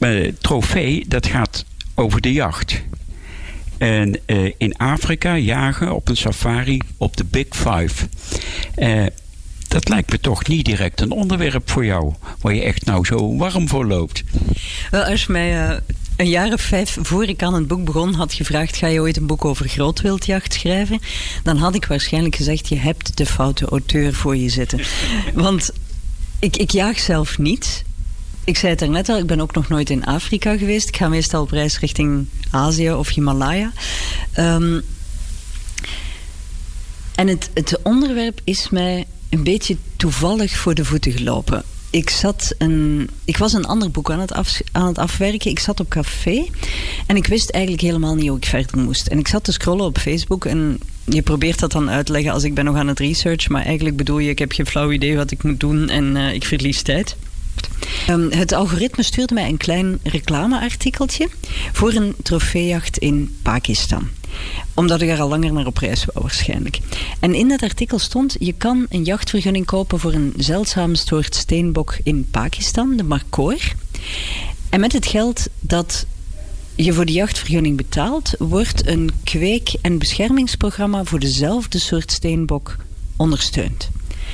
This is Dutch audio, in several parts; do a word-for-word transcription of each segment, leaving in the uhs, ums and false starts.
uh, trofee, dat gaat over de jacht. En uh, in Afrika jagen op een safari op de Big Five. Uh, dat lijkt me toch niet direct een onderwerp voor jou, waar je echt nou zo warm voor loopt. Wel, als je mij uh, een jaar of vijf voor ik aan het boek begon had gevraagd, ga je ooit een boek over grootwildjacht schrijven? Dan had ik waarschijnlijk gezegd, je hebt de foute auteur voor je zitten. Want ik, ik jaag zelf niet. Ik zei het er net al, ik ben ook nog nooit in Afrika geweest. Ik ga meestal op reis richting Azië of Himalaya. Um, en het, het onderwerp is mij een beetje toevallig voor de voeten gelopen. Ik, zat een, ik was een ander boek aan het, af, aan het afwerken. Ik zat op café en ik wist eigenlijk helemaal niet hoe ik verder moest. En ik zat te scrollen op Facebook en je probeert dat dan uit te leggen als ik ben nog aan het research, maar eigenlijk bedoel je, ik heb geen flauw idee wat ik moet doen en uh, ik verlies tijd. Um, het algoritme stuurde mij een klein reclameartikeltje voor een trofeejacht in Pakistan. Omdat ik er al langer naar op reis wou waarschijnlijk. En in dat artikel stond, je kan een jachtvergunning kopen voor een zeldzame soort steenbok in Pakistan, de markoor. En met het geld dat je voor de jachtvergunning betaalt, wordt een kweek- en beschermingsprogramma voor dezelfde soort steenbok ondersteund.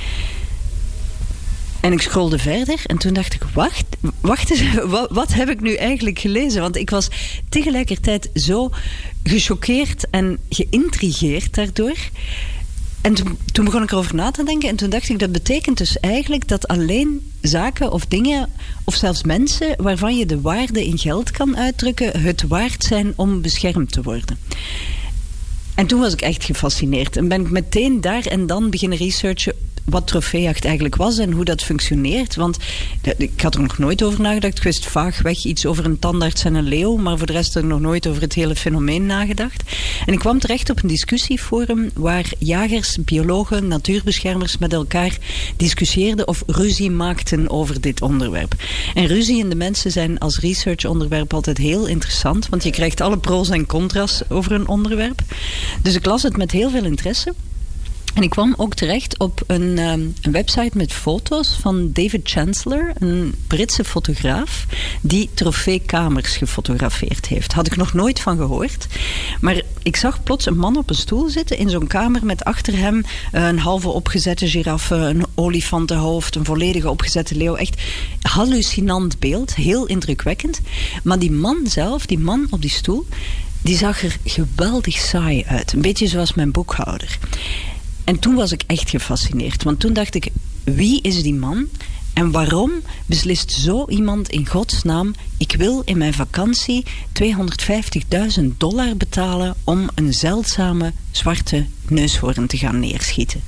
En ik scrolde verder en toen dacht ik, wacht, wacht eens, wat, wat heb ik nu eigenlijk gelezen? Want ik was tegelijkertijd zo gechoqueerd en geïntrigeerd daardoor. En toen, toen begon ik erover na te denken en toen dacht ik, dat betekent dus eigenlijk dat alleen zaken of dingen, of zelfs mensen, waarvan je de waarde in geld kan uitdrukken, het waard zijn om beschermd te worden. En toen was ik echt gefascineerd en ben ik meteen daar en dan beginnen researchen wat trofeejacht eigenlijk was en hoe dat functioneert. Want ik had er nog nooit over nagedacht. Ik wist vaagweg iets over een tandarts en een leeuw, maar voor de rest heb ik nog nooit over het hele fenomeen nagedacht. En ik kwam terecht op een discussieforum waar jagers, biologen, natuurbeschermers met elkaar discussieerden of ruzie maakten over dit onderwerp. En ruziende mensen zijn als researchonderwerp altijd heel interessant, want je krijgt alle pro's en contra's over een onderwerp. Dus ik las het met heel veel interesse. En ik kwam ook terecht op een, um, een website met foto's van David Chancellor, een Britse fotograaf, die trofeekamers gefotografeerd heeft. Had ik nog nooit van gehoord. Maar ik zag plots een man op een stoel zitten in zo'n kamer met achter hem een halve opgezette giraffe, een olifantenhoofd, een volledige opgezette leeuw. Echt hallucinant beeld, heel indrukwekkend. Maar die man zelf, die man op die stoel, die zag er geweldig saai uit. Een beetje zoals mijn boekhouder. En toen was ik echt gefascineerd. Want toen dacht ik, wie is die man? En waarom beslist zo iemand in godsnaam, ik wil in mijn vakantie tweehonderdvijftigduizend dollar betalen om een zeldzame zwarte neushoorn te gaan neerschieten?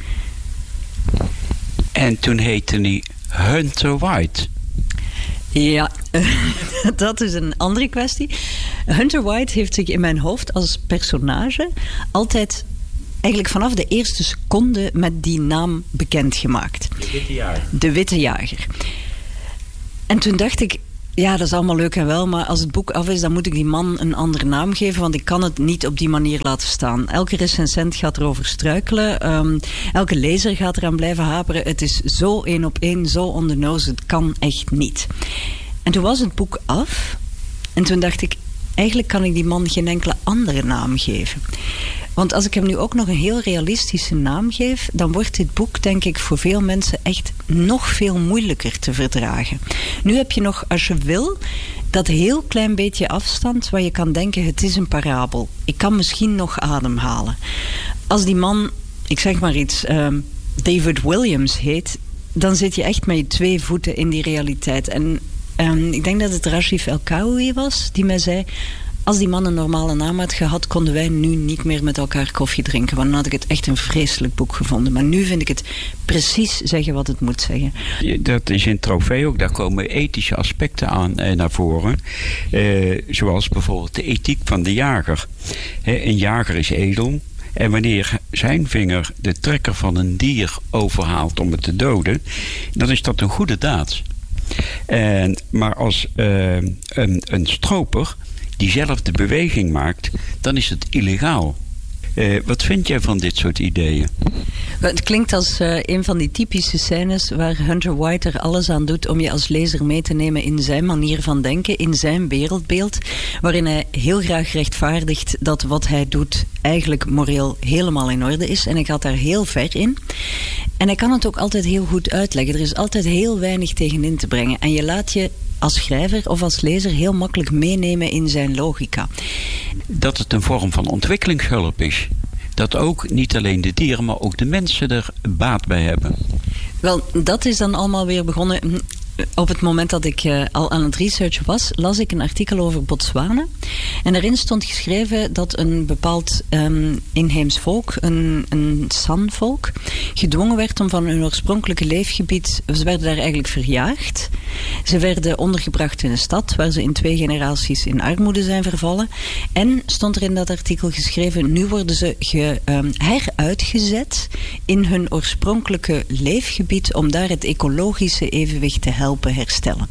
En toen heette hij Hunter White. Ja, dat is een andere kwestie. Hunter White heeft zich in mijn hoofd als personage altijd, eigenlijk vanaf de eerste seconde, met die naam bekendgemaakt. De Witte Jager. De Witte Jager. En toen dacht ik, ja, dat is allemaal leuk en wel, maar als het boek af is, dan moet ik die man een andere naam geven, want ik kan het niet op die manier laten staan. Elke recensent gaat erover struikelen. Um, elke lezer gaat eraan blijven haperen. Het is zo één op één, zo on the nose, het kan echt niet. En toen was het boek af en toen dacht ik, eigenlijk kan ik die man geen enkele andere naam geven. Want als ik hem nu ook nog een heel realistische naam geef, dan wordt dit boek, denk ik, voor veel mensen echt nog veel moeilijker te verdragen. Nu heb je nog, als je wil, dat heel klein beetje afstand waar je kan denken, het is een parabel. Ik kan misschien nog ademhalen. Als die man, ik zeg maar iets, um, David Williams heet, dan zit je echt met je twee voeten in die realiteit. En um, ik denk dat het Rashif El-Kaoui was die mij zei, als die man een normale naam had gehad, konden wij nu niet meer met elkaar koffie drinken. Want dan had ik het echt een vreselijk boek gevonden. Maar nu vind ik het precies zeggen wat het moet zeggen. Dat is in Trofee ook. Daar komen ethische aspecten aan eh, naar voren. Eh, zoals bijvoorbeeld de ethiek van de jager. He, een jager is edel. En wanneer zijn vinger de trekker van een dier overhaalt om het te doden, dan is dat een goede daad. En, maar als uh, een, een stroper diezelfde beweging maakt, dan is het illegaal. Uh, wat vind jij van dit soort ideeën? Het klinkt als uh, een van die typische scènes waar Hunter White er alles aan doet om je als lezer mee te nemen in zijn manier van denken, in zijn wereldbeeld, waarin hij heel graag rechtvaardigt dat wat hij doet eigenlijk moreel helemaal in orde is. En hij gaat daar heel ver in. En hij kan het ook altijd heel goed uitleggen. Er is altijd heel weinig tegenin te brengen. En je laat je als schrijver of als lezer heel makkelijk meenemen in zijn logica. Dat het een vorm van ontwikkelingshulp is. Dat ook niet alleen de dieren, maar ook de mensen er baat bij hebben. Wel, dat is dan allemaal weer begonnen. Op het moment dat ik uh, al aan het researchen was, las ik een artikel over Botswana. En daarin stond geschreven dat een bepaald um, inheems volk, een, een San-volk, gedwongen werd om van hun oorspronkelijke leefgebied, ze werden daar eigenlijk verjaagd. Ze werden ondergebracht in een stad waar ze in twee generaties in armoede zijn vervallen. En stond er in dat artikel geschreven, nu worden ze ge, um, heruitgezet in hun oorspronkelijke leefgebied om daar het ecologische evenwicht te helpen herstellen.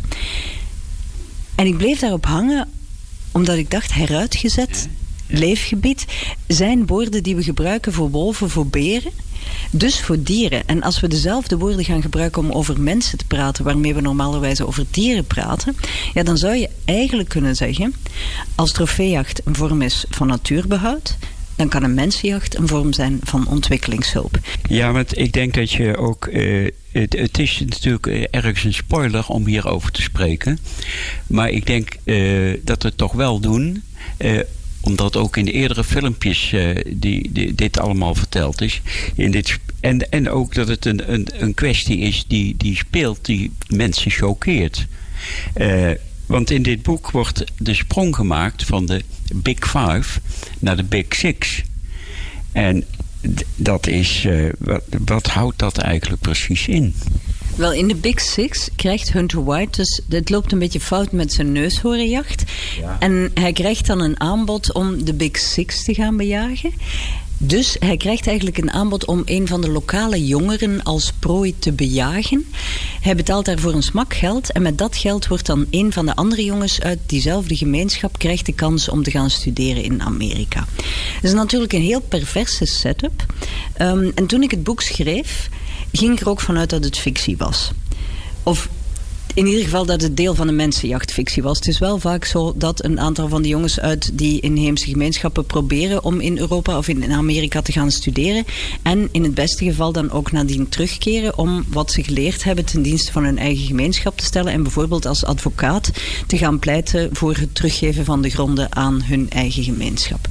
En ik bleef daarop hangen omdat ik dacht, heruitgezet, ja, ja. leefgebied, zijn woorden die we gebruiken voor wolven, voor beren, dus voor dieren. En als we dezelfde woorden gaan gebruiken om over mensen te praten, waarmee we normalerwijze over dieren praten, ja, dan zou je eigenlijk kunnen zeggen, als trofeejacht een vorm is van natuurbehoud, dan kan een mensenjacht een vorm zijn van ontwikkelingshulp. Ja, want ik denk dat je ook... Uh, het, het is natuurlijk ergens een spoiler om hierover te spreken. Maar ik denk uh, dat we het toch wel doen. Uh, omdat ook in de eerdere filmpjes uh, die, die, dit allemaal verteld is. In dit, en, en ook dat het een, een, een kwestie is die, die speelt, die mensen choqueert. Uh, Want in dit boek wordt de sprong gemaakt van de Big Five naar de Big Six. En d- dat is... Uh, wat, wat houdt dat eigenlijk precies in? Wel, in de Big Six krijgt Hunter White dus... Het loopt een beetje fout met zijn neushoornjacht. Ja. En hij krijgt dan een aanbod om de Big Six te gaan bejagen. Dus hij krijgt eigenlijk een aanbod om een van de lokale jongeren als prooi te bejagen. Hij betaalt daarvoor een smak geld en met dat geld wordt dan een van de andere jongens uit diezelfde gemeenschap krijgt de kans om te gaan studeren in Amerika. Dat is natuurlijk een heel perverse setup. Um, en toen ik het boek schreef, ging ik er ook vanuit dat het fictie was. Of in ieder geval dat het deel van een mensenjachtfictie was. Het is wel vaak zo dat een aantal van die jongens uit die inheemse gemeenschappen proberen om in Europa of in Amerika te gaan studeren. En in het beste geval dan ook nadien terugkeren om wat ze geleerd hebben ten dienste van hun eigen gemeenschap te stellen. En bijvoorbeeld als advocaat te gaan pleiten voor het teruggeven van de gronden aan hun eigen gemeenschap.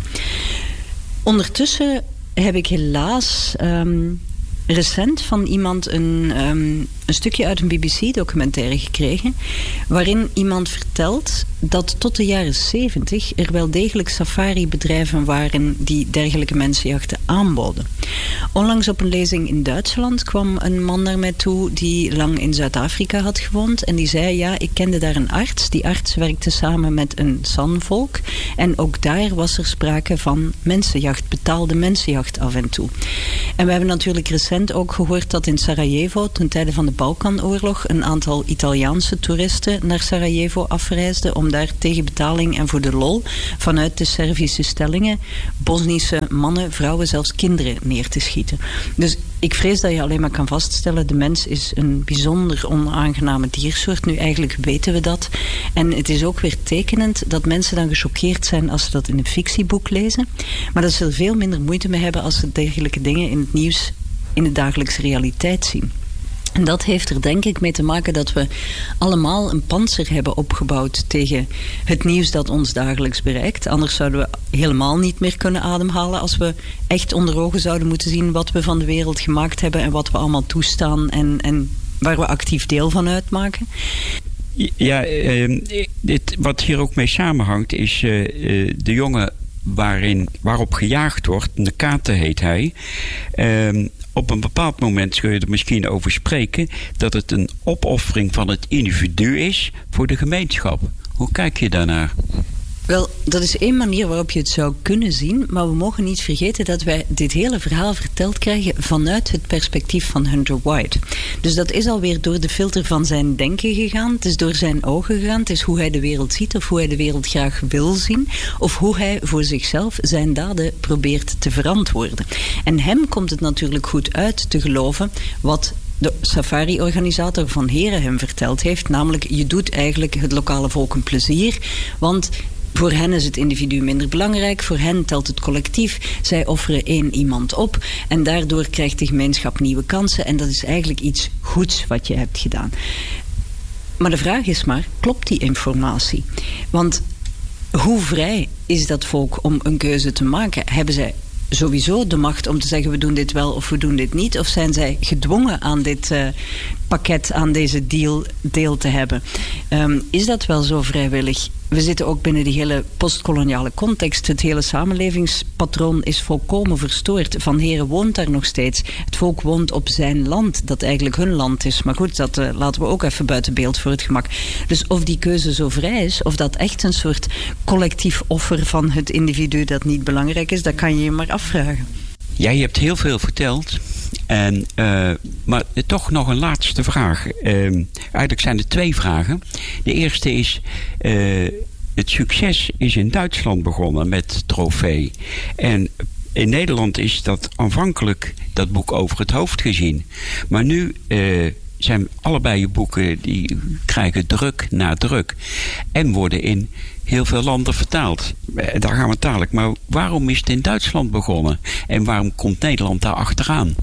Ondertussen heb ik helaas... Um, recent van iemand een, um, een stukje uit een B B C-documentaire gekregen, waarin iemand vertelt dat tot de jaren zeventig er wel degelijk safari-bedrijven waren die dergelijke mensenjachten aanboden. Onlangs op een lezing in Duitsland kwam een man naar mij toe die lang in Zuid-Afrika had gewoond en die zei, ja, ik kende daar een arts. Die arts werkte samen met een San-volk en ook daar was er sprake van mensenjacht, betaalde mensenjacht af en toe. En we hebben natuurlijk recent ook gehoord dat in Sarajevo, ten tijde van de Balkanoorlog, een aantal Italiaanse toeristen naar Sarajevo afreisden om daar tegen betaling en voor de lol vanuit de Servische stellingen Bosnische mannen, vrouwen, zelfs kinderen neer te schieten. Dus ik vrees dat je alleen maar kan vaststellen, de mens is een bijzonder onaangename diersoort. Nu eigenlijk weten we dat. En het is ook weer tekenend dat mensen dan gechoqueerd zijn als ze dat in een fictieboek lezen. Maar dat ze er veel minder moeite mee hebben als ze dergelijke dingen in het nieuws in de dagelijkse realiteit zien. En dat heeft er denk ik mee te maken dat we allemaal een pantser hebben opgebouwd tegen het nieuws dat ons dagelijks bereikt. Anders zouden we helemaal niet meer kunnen ademhalen als we echt onder ogen zouden moeten zien wat we van de wereld gemaakt hebben en wat we allemaal toestaan en, en waar we actief deel van uitmaken. Ja, uh, dit, wat hier ook mee samenhangt is uh, uh, de jongen waarin, waarop gejaagd wordt, de Kate heet hij. Uh, op een bepaald moment kun je er misschien over spreken dat het een opoffering van het individu is voor de gemeenschap. Hoe kijk je daarnaar? Wel, dat is één manier waarop je het zou kunnen zien, maar we mogen niet vergeten dat wij dit hele verhaal verteld krijgen vanuit het perspectief van Hunter White. Dus dat is alweer door de filter van zijn denken gegaan, het is door zijn ogen gegaan, het is hoe hij de wereld ziet of hoe hij de wereld graag wil zien, of hoe hij voor zichzelf zijn daden probeert te verantwoorden. En hem komt het natuurlijk goed uit te geloven wat de safari-organisator van Heren hem verteld heeft, namelijk je doet eigenlijk het lokale volk een plezier, want voor hen is het individu minder belangrijk, voor hen telt het collectief, zij offeren één iemand op en daardoor krijgt de gemeenschap nieuwe kansen en dat is eigenlijk iets goeds wat je hebt gedaan. Maar de vraag is maar, klopt die informatie? Want hoe vrij is dat volk om een keuze te maken? Hebben zij sowieso de macht om te zeggen we doen dit wel of we doen dit niet? Of zijn zij gedwongen aan dit uh, pakket, aan deze deal deel te hebben? Um, is dat wel zo vrijwillig? We zitten ook binnen die hele postkoloniale context. Het hele samenlevingspatroon is volkomen verstoord. Van Heren woont daar nog steeds. Het volk woont op zijn land, dat eigenlijk hun land is. Maar goed, dat uh, laten we ook even buiten beeld voor het gemak. Dus of die keuze zo vrij is, of dat echt een soort collectief offer van het individu dat niet belangrijk is, dat kan je je maar afvragen. Jij hebt heel veel verteld. En, uh, maar toch nog een laatste vraag. Uh, eigenlijk zijn er twee vragen. De eerste is, uh, het succes is in Duitsland begonnen met Trofee. En in Nederland is dat aanvankelijk dat boek over het hoofd gezien. Maar nu uh, zijn allebei je boeken, die krijgen druk na druk. En worden in heel veel landen vertaald. Daar gaan we het dadelijk. Maar waarom is het in Duitsland begonnen? En waarom komt Nederland daar achteraan?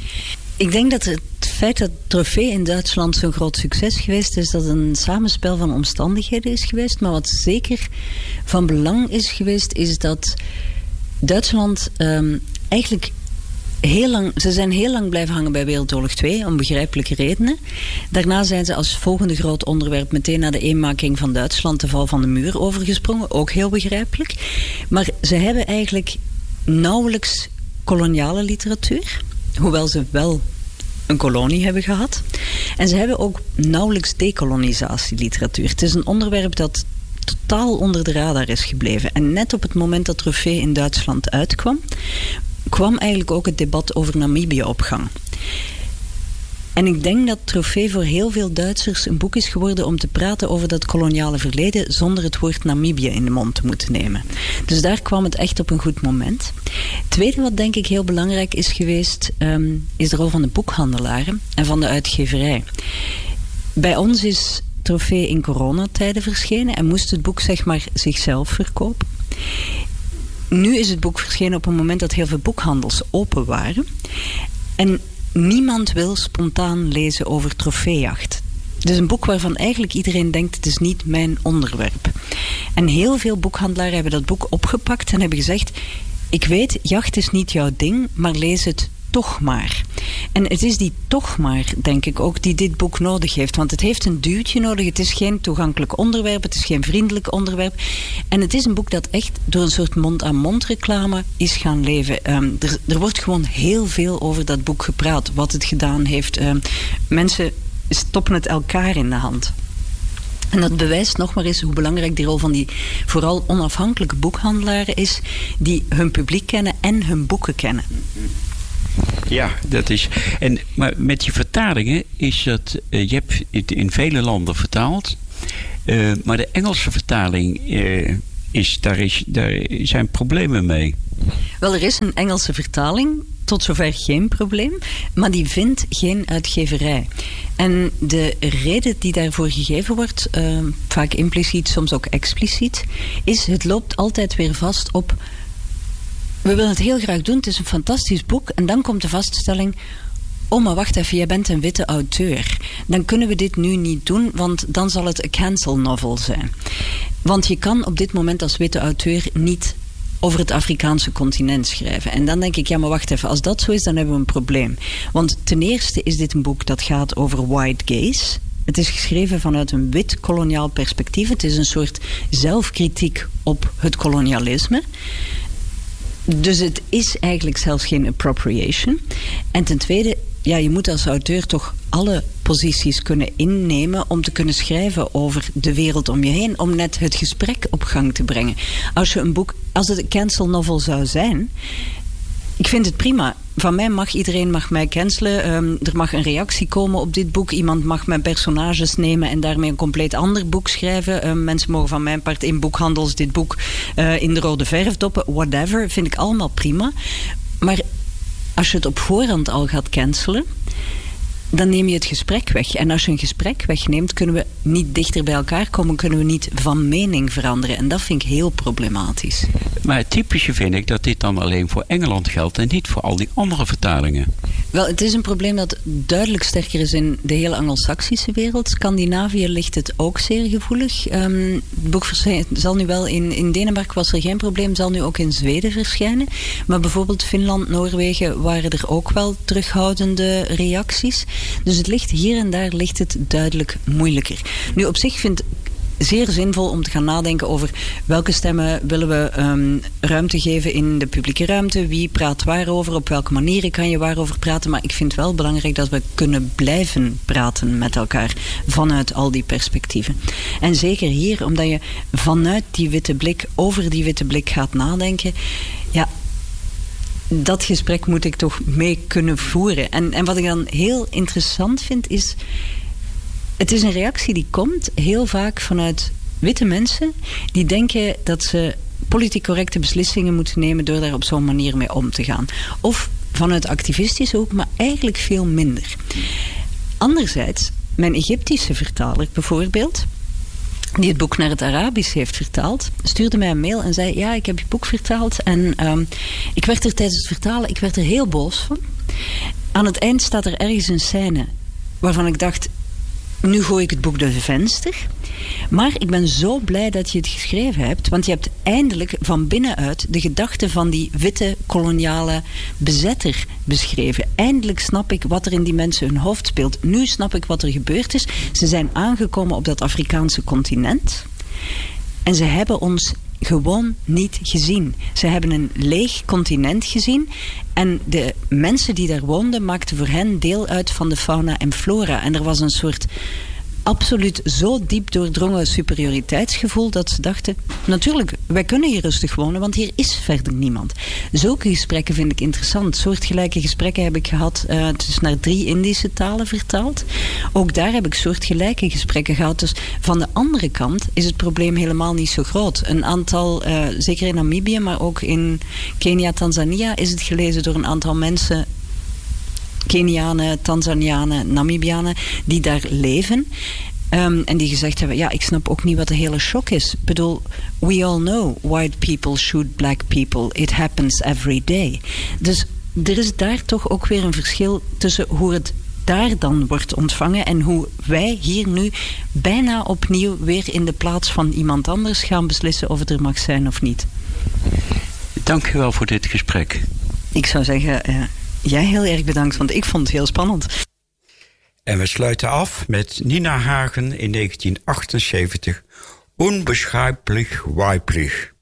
Ik denk dat het feit dat Trofee in Duitsland zo'n groot succes geweest is, dat een samenspel van omstandigheden is geweest. Maar wat zeker van belang is geweest, is dat Duitsland um, eigenlijk heel lang, ze zijn heel lang blijven hangen bij Wereldoorlog twee, om begrijpelijke redenen. Daarna zijn ze als volgende groot onderwerp meteen naar de eenmaking van Duitsland, de val van de muur, overgesprongen. Ook heel begrijpelijk. Maar ze hebben eigenlijk nauwelijks koloniale literatuur, hoewel ze wel een kolonie hebben gehad. En ze hebben ook nauwelijks decolonisatieliteratuur. Het is een onderwerp dat totaal onder de radar is gebleven. En net op het moment dat Trofee in Duitsland uitkwam, kwam eigenlijk ook het debat over Namibië op gang. En ik denk dat Trofee voor heel veel Duitsers een boek is geworden om te praten over dat koloniale verleden zonder het woord Namibië in de mond te moeten nemen. Dus daar kwam het echt op een goed moment. Het tweede wat denk ik heel belangrijk is geweest, um, is de rol van de boekhandelaren en van de uitgeverij. Bij ons is Trofee in coronatijden verschenen en moest het boek zeg maar zichzelf verkopen. Nu is het boek verschenen op een moment dat heel veel boekhandels open waren. En niemand wil spontaan lezen over trofeejacht. Het is een boek waarvan eigenlijk iedereen denkt, het is niet mijn onderwerp. En heel veel boekhandelaren hebben dat boek opgepakt en hebben gezegd, ik weet, jacht is niet jouw ding, maar lees het toch maar. En het is die toch maar, denk ik ook, die dit boek nodig heeft. Want het heeft een duwtje nodig. Het is geen toegankelijk onderwerp. Het is geen vriendelijk onderwerp. En het is een boek dat echt door een soort mond-aan-mond reclame is gaan leven. Um, er, er wordt gewoon heel veel over dat boek gepraat. Wat het gedaan heeft. Um, mensen stoppen het elkaar in de hand. En dat bewijst nog maar eens hoe belangrijk die rol van die vooral onafhankelijke boekhandelaren is, die hun publiek kennen en hun boeken kennen. Ja, dat is. En, maar met die vertalingen is dat. Uh, je hebt het in vele landen vertaald. Uh, maar de Engelse vertaling. Uh, is, daar, is, daar zijn problemen mee. Wel, er is een Engelse vertaling. Tot zover geen probleem. Maar die vindt geen uitgeverij. En de reden die daarvoor gegeven wordt, uh, vaak impliciet, soms ook expliciet, is het loopt altijd weer vast op. We willen het heel graag doen, het is een fantastisch boek. En dan komt de vaststelling, oh maar wacht even, jij bent een witte auteur. Dan kunnen we dit nu niet doen, want dan zal het een cancel novel zijn. Want je kan op dit moment als witte auteur niet over het Afrikaanse continent schrijven. En dan denk ik, ja maar wacht even, als dat zo is, dan hebben we een probleem. Want ten eerste is dit een boek dat gaat over white gaze. Het is geschreven vanuit een wit koloniaal perspectief. Het is een soort zelfkritiek op het kolonialisme. Dus het is eigenlijk zelfs geen appropriation. En ten tweede, ja, je moet als auteur toch alle posities kunnen innemen om te kunnen schrijven over de wereld om je heen, om net het gesprek op gang te brengen. Als je een boek, als het een cancel novel zou zijn, ik vind het prima. Van mij mag iedereen mag mij cancelen. Um, er mag een reactie komen op dit boek. Iemand mag mijn personages nemen en daarmee een compleet ander boek schrijven. Um, mensen mogen van mijn part in boekhandels dit boek uh, in de rode verf doppen. Whatever, vind ik allemaal prima. Maar als je het op voorhand al gaat cancelen, dan neem je het gesprek weg. En als je een gesprek wegneemt, kunnen we niet dichter bij elkaar komen, kunnen we niet van mening veranderen. En dat vind ik heel problematisch. Maar het typische vind ik dat dit dan alleen voor Engeland geldt en niet voor al die andere vertalingen. Wel, het is een probleem dat duidelijk sterker is in de hele Anglo-Saxische wereld. Scandinavië ligt het ook zeer gevoelig. Um, het boek zal nu wel in, in Denemarken was er geen probleem, zal nu ook in Zweden verschijnen. Maar bijvoorbeeld Finland, Noorwegen waren er ook wel terughoudende reacties. Dus het ligt hier en daar ligt het duidelijk moeilijker. Nu, op zich vind ik zeer zinvol om te gaan nadenken over welke stemmen willen we um, ruimte geven in de publieke ruimte. Wie praat waarover, op welke manieren kan je waarover praten. Maar ik vind wel belangrijk dat we kunnen blijven praten met elkaar vanuit al die perspectieven. En zeker hier, omdat je vanuit die witte blik, over die witte blik gaat nadenken. Ja, dat gesprek moet ik toch mee kunnen voeren. En, en wat ik dan heel interessant vind is, het is een reactie die komt heel vaak vanuit witte mensen die denken dat ze politiek correcte beslissingen moeten nemen door daar op zo'n manier mee om te gaan. Of vanuit activistische hoek, maar eigenlijk veel minder. Anderzijds, mijn Egyptische vertaler bijvoorbeeld, die het boek naar het Arabisch heeft vertaald, stuurde mij een mail en zei, ja, ik heb je boek vertaald en um, ik werd er tijdens het vertalen, ik werd er heel boos van. Aan het eind staat er ergens een scène waarvan ik dacht, nu gooi ik het boek door de venster. Maar ik ben zo blij dat je het geschreven hebt, want je hebt eindelijk van binnenuit de gedachten van die witte koloniale bezetter beschreven. Eindelijk snap ik wat er in die mensen hun hoofd speelt. Nu snap ik wat er gebeurd is. Ze zijn aangekomen op dat Afrikaanse continent en ze hebben ons gewoon niet gezien. Ze hebben een leeg continent gezien en de mensen die daar woonden maakten voor hen deel uit van de fauna en flora. En er was een soort absoluut zo diep doordrongen superioriteitsgevoel dat ze dachten, natuurlijk, wij kunnen hier rustig wonen, want hier is verder niemand. Zulke gesprekken vind ik interessant. Soortgelijke gesprekken heb ik gehad, uh, het is naar drie Indische talen vertaald. Ook daar heb ik soortgelijke gesprekken gehad. Dus van de andere kant is het probleem helemaal niet zo groot. Een aantal, uh, zeker in Namibië, maar ook in Kenia, Tanzania, is het gelezen door een aantal mensen, Kenianen, Tanzanianen, Namibianen, die daar leven. Um, en die gezegd hebben, ja, ik snap ook niet wat de hele shock is. Ik bedoel, we all know white people shoot black people. It happens every day. Dus er is daar toch ook weer een verschil tussen hoe het daar dan wordt ontvangen en hoe wij hier nu bijna opnieuw weer in de plaats van iemand anders gaan beslissen of het er mag zijn of niet. Dank je wel voor dit gesprek. Ik zou zeggen, uh, jij heel erg bedankt, want ik vond het heel spannend. En we sluiten af met Nina Hagen in negentien achtenzeventig. Onbeschrijpelijk weiblich.